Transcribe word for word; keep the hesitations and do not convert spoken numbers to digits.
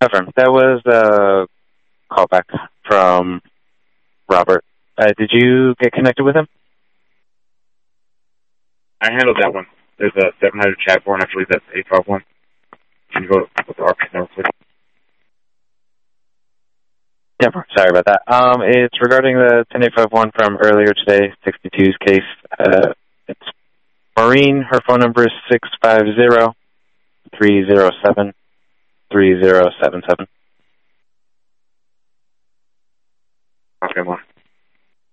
Affirm. That was a callback from Robert. Uh, did you get connected with him? I handled that one. There's a seven hundred chat board, and I believe that's eight five one. Can you go with the R P number, please? Yeah, sorry about that. Um, it's regarding the ten eight five one from earlier today, sixty-two's case. Uh, it's Maureen. Her phone number is six five zero, three zero seven, three zero seven seven. Okay, Maureen.